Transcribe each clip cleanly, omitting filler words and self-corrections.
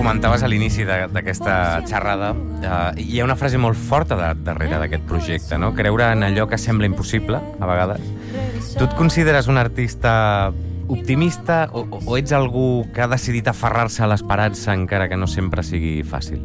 comentaves a l'inici d'aquesta xerrada, hi ha una frase molt forta darrere d'aquest projecte, no? Creure en allò que sembla impossible, a vegades. Tu et consideres un artista optimista o ets algú que ha decidit aferrar-se a l'esperança encara que no sempre sigui fàcil?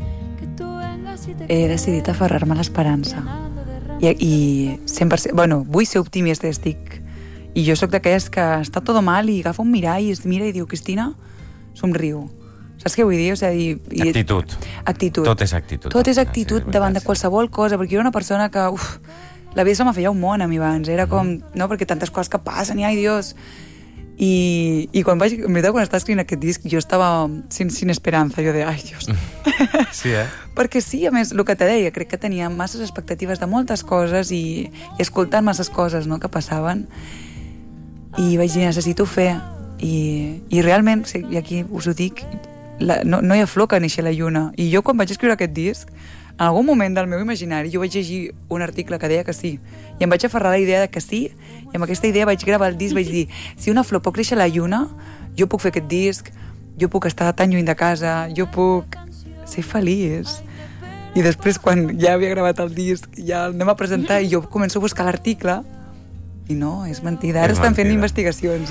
He decidit aferrar-me a l'esperança. I 100%... Bueno, vull ser optimista, i jo sóc d'aquelles que està tot mal i agafa un mirall i es mira i diu, Cristina, somriu. Saps què vull dir? O sigui, actitud. Tot és actitud. Tot és actitud davant de qualsevol cosa, perquè jo era una persona que, la vida se m'ha feia un món a mi abans. Era com, no, perquè tantes coses que passen, i ai, Dios... I quan estava escrivint aquest disc jo estava sin esperança, jo deia, ai, Dios. Sí, Perquè sí, a més, el que te deia, crec que tenia masses expectatives de moltes coses i escoltant masses coses, no, que passaven, i vaig dir, necessito fer, i realment, i aquí us ho dic, no hi ha flor que neixi a la lluna, i jo quan vaig escriure aquest disc, en algun moment del meu imaginari jo vaig llegir un article que deia que sí, i em vaig aferrar a la idea de que sí, i amb aquesta idea vaig gravar el disc, vaig dir, si una flor pot créixer a la lluna, jo puc fer aquest disc, jo puc estar tan lluny de casa, jo puc ser feliç. I després, quan ja havia gravat el disc, ja el anem a presentar i jo començo a buscar l'article, i no, és mentida. Ara estan fent investigacions,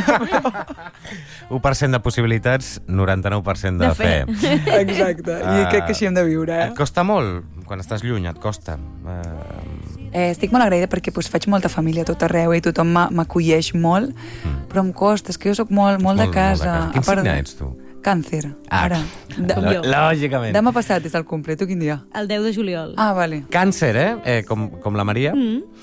1% de possibilitats, 99% de fe. Exacte, i crec que així hem de viure. Et costa molt? Quan estàs lluny, et costa? Estic molt agraïda perquè faig molta família a tot arreu i tothom m'acolleix molt, però em costa, és que jo soc molt de casa. Quin signe ets tu? Càncer, ara. Lògicament. Demà passat és el cumple, tu quin dia? El 10 de juliol. Ah, vale. Càncer, com la Maria,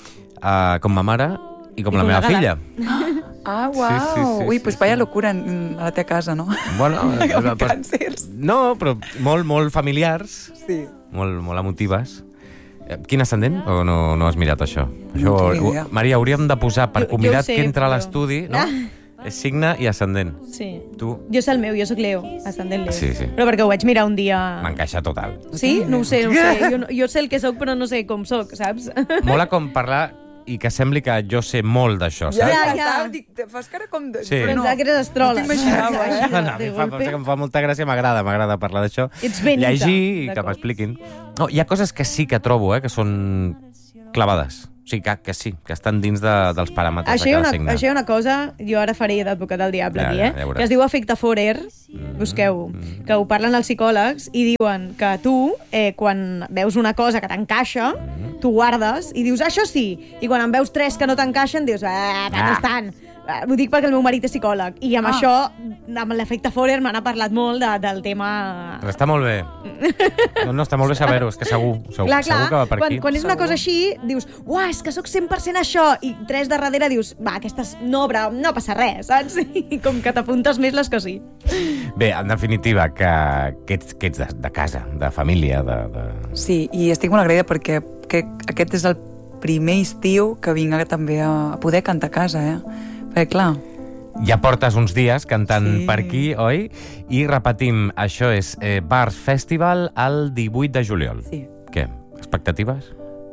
com ma mare i com la meva filla. Ah, uau! Ui, doncs vaya locura a la teva casa, no? Bueno, càncers. No, però molt familiars, sí. Molt emotives. Quin ascendent? O no has mirat això? Maria, hauríem de posar per convidat que entra a l'estudi, no? És signe i ascendent. Sí. Tu? Jo sé el meu, jo soc Leo, ascendent Leo. Sí. Però perquè ho vaig mirar un dia... M'encaixa total. Sí? No ho sé. Jo sé el que soc, però no sé com soc, saps? Mola com parlar i que sembli que jo sé molt d'això, saps? Ja. Fas cara com... Però no, que eres astròleg. No t'imaginava, em fa molta gràcia, m'agrada parlar d'això. Ets benita. Llegir i que m'expliquin. No, hi ha coses que sí que trobo, que són clavades. O sigui, que sí, que estan dins dels paràmetres de cada signe. Això hi ha una cosa, jo ara faré d'advocat del diable aquí, que es diu efecte Forer, busqueu, que ho parlen els psicòlegs i diuen que tu, quan veus una cosa que t'encaixa, tu guardes i dius, això sí, i quan en veus 3 que no t'encaixen, dius, no estan. Ho dic perquè el meu marit és psicòleg i amb això, amb l'efecte Forer me n'ha parlat molt del tema... Però està molt bé. No, està molt bé saber-ho, és que segur que va per aquí. Quan és una cosa així, dius, uah, és que sóc 100% això, i 3 de darrere dius, va, aquesta no passa res, saps? I com que t'apuntes més les que sí. Bé, en definitiva, que ets de casa, de família, Sí, i estic molt agraïda perquè aquest és el primer estiu que vinc també a poder cantar a casa, Perquè, clar... Ja portes uns dies cantant per aquí, oi? I repetim, això és Bars Festival el 18 de juliol. Sí. Què? Expectatives?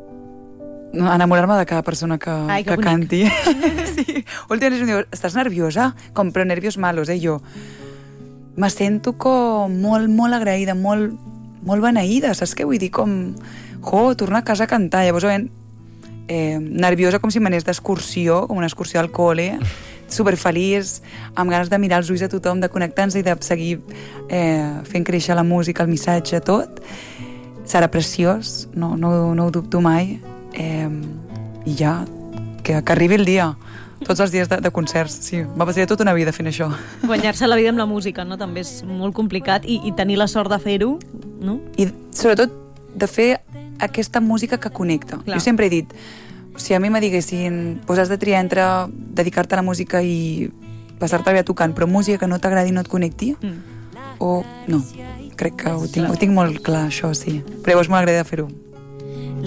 Enamorar-me de cada persona que canti. Sí. Últimament em diu, estàs nerviosa? Com, però nervios malos, jo. Me sento com molt agraïda, molt beneïda, saps què vull dir? Com, tornar a casa a cantar. Llavors, nerviosa com si m'anés d'excursió, com una excursió al col·le, superfeliç, amb ganes de mirar els ulls a tothom, de connectar-nos i de seguir fent créixer la música, el missatge, tot. Serà preciós, no ho dubto mai. I ja, que arribi el dia. Tots els dies de concerts, sí. Va passar tota una vida fent això. Guanyar-se la vida amb la música, no? També és molt complicat i tenir la sort de fer-ho, no? I sobretot de fer aquesta música que connecta. Clar. Jo sempre he dit, si a mi me diguessin has de triar entre dedicar-te a la música i passar-te bé tocant, però música que no t'agradi i no et connecti, o no. Crec que ho tinc molt clar, això, sí. Però llavors m'agrada fer-ho.